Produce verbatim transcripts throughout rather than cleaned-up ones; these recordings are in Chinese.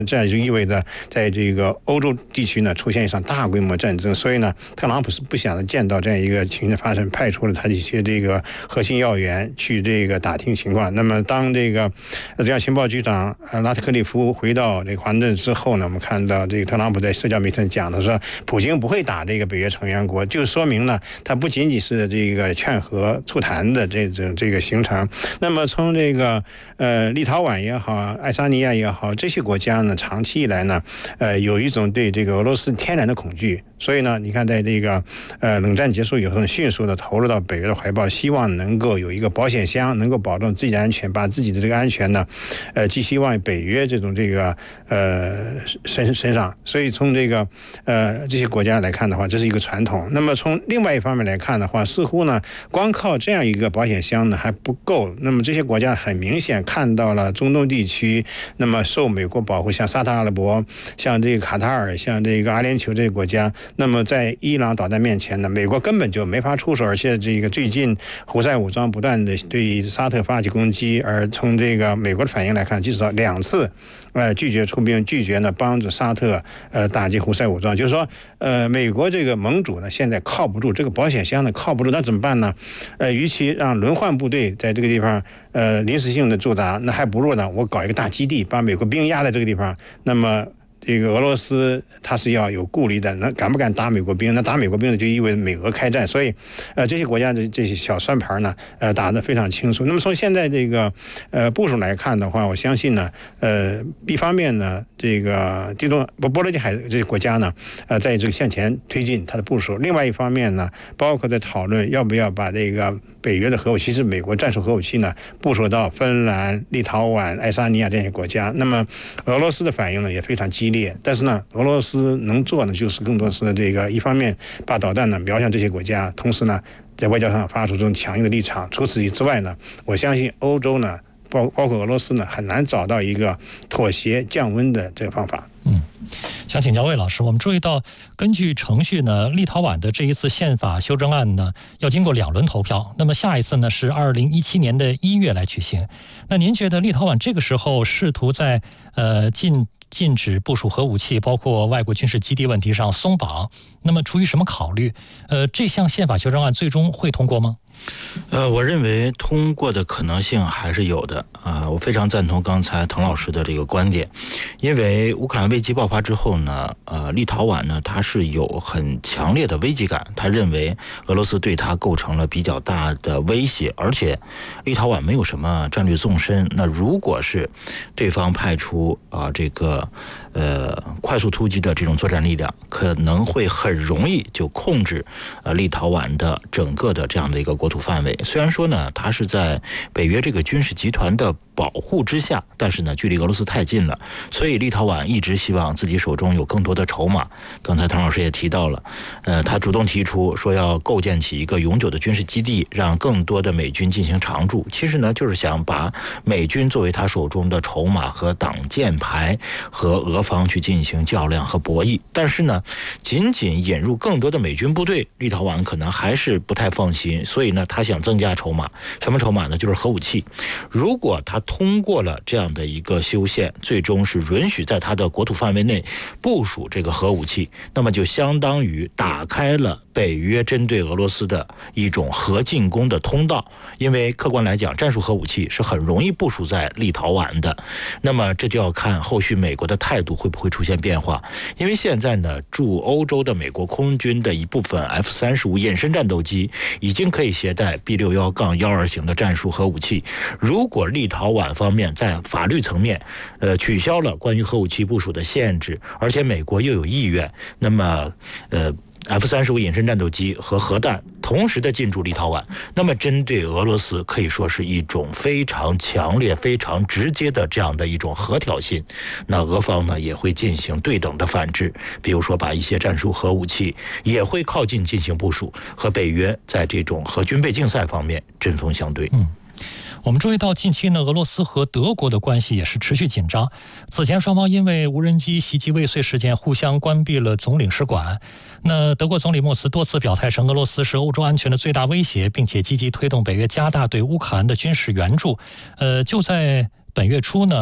这样就意味着在这个欧洲地区呢出现一场大规模战争，所以呢，特朗普是不想见到这样一个情形发生，派出了他一些这个核心要员去这个打听情况。那么，当这个这样情报局长拉特克利夫回到这个华盛顿之后呢，我们看到这个特朗普在社交媒体上讲的说，普京不会打这个北约成员国，就说明呢，他不仅仅是这个劝和促谈的这种这个行程。那么从这个呃立陶宛也好，爱沙尼亚也好，这些国家呢，长期以来呢，呃，有一种对这个俄罗斯天然的恐惧，所以呢，你看，在这个呃冷战结束以后，迅速的投入到北约的怀抱，希望能够有一个保险箱，能够保证自己的安全，把自己的这个安全呢，呃，寄希望北约这种这个呃身身上。所以从这个呃这些国家来看的话，这是一个传统。那么从另外一方面来看的话，似乎呢，光靠这样一个保险箱呢还不够。那么这些国家很明显看到了中东地区，那么受美国保护，像沙特阿拉伯、像这个卡塔尔、像这个阿联酋这些国家，那么在伊朗导弹面前呢，美国根本就没法出手，而且这个最近胡塞武装不断的对沙特发起攻击，而从这个美国的反应来看，至少两次呃拒绝出兵，拒绝呢帮助沙特呃打击胡塞武装，就是说呃美国这个盟主呢现在靠不住，这个保险箱呢靠不住，那怎么办呢？呃，与其让轮换部队在这个地方呃临时性的驻扎，那还不如呢我搞一个大基地，把美国兵压在这个地方，那么这个俄罗斯它是要有顾虑的，那敢不敢打美国兵？那打美国兵呢，就意味着美俄开战。所以，呃，这些国家的这些小算盘呢，呃，打得非常清楚。那么从现在这个呃部署来看的话，我相信呢，呃，一方面呢，这个地中波波罗的海这些国家呢，呃，在这个向前推进它的部署；另外一方面呢，包括在讨论要不要把这个北约的核武器，是美国战术核武器呢，部署到芬兰、立陶宛、爱沙尼亚这些国家。那么俄罗斯的反应呢，也非常激烈。但是呢，俄罗斯能做的就是更多是这个一方面把导弹呢瞄向这些国家，同时呢在外交上发出这种强硬的立场。除此之外呢，我相信欧洲呢，包包括俄罗斯呢，很难找到一个妥协降温的这个方法。 嗯，想请教魏老师，我们注意到，根据程序呢，立陶宛的这一次宪法修正案呢，要经过两轮投票。那么下一次呢是二零一七年的一月来举行。那您觉得立陶宛这个时候试图在呃禁禁止部署核武器，包括外国军事基地问题上松绑，那么出于什么考虑？呃，这项宪法修正案最终会通过吗？ 呃，我认为通过的可能性还是有的啊、呃。我非常赞同刚才滕老师的这个观点，因为乌克兰危机爆发之后呢，呃，立陶宛呢，它是有很强烈的危机感，他认为俄罗斯对他构成了比较大的威胁，而且立陶宛没有什么战略纵深。那如果是对方派出啊、呃、这个呃快速突击的这种作战力量，可能会很容易就控制呃立陶宛的整个的这样的一个国土范围。虽然说呢，它是在北约这个军事集团的保护之下，但是呢，距离俄罗斯太近了，所以立陶宛一直希望自己手中有更多的筹码。刚才唐老师也提到了，呃，他主动提出说要构建起一个永久的军事基地，让更多的美军进行常驻。其实呢，就是想把美军作为他手中的筹码和挡箭牌，和俄方去进行较量和博弈。但是呢，仅仅引入更多的美军部队，立陶宛可能还是不太放心，所以呢，他想增加筹码。什么筹码呢？就是核武器。如果他通过了这样的一个修宪，最终是允许在他的国土范围内部署这个核武器，那么就相当于打开了北约针对俄罗斯的一种核进攻的通道。因为客观来讲，战术核武器是很容易部署在立陶宛的，那么这就要看后续美国的态度会不会出现变化。因为现在呢，驻欧洲的美国空军的一部分 F 三十五 隐身战斗机已经可以携带 B 六一杠一二 型的战术核武器。如果立陶宛方面在法律层面呃取消了关于核武器部署的限制，而且美国又有意愿，那么呃F 三十五 隐身战斗机和核弹同时的进驻立陶宛，那么针对俄罗斯可以说是一种非常强烈、非常直接的这样的一种核挑衅。那俄方呢也会进行对等的反制，比如说把一些战术核武器也会靠近进行部署，和北约在这种核军备竞赛方面针锋相对。 嗯。我们注意到近期呢，俄罗斯和德国的关系也是持续紧张。此前双方因为无人机袭击未遂事件互相关闭了总领事馆。那德国总理默斯多次表态称俄罗斯是欧洲安全的最大威胁，并且积极推动北约加大对乌克兰的军事援助。呃，就在本月初呢，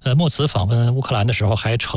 呃，莫茨访问乌克兰的时候还承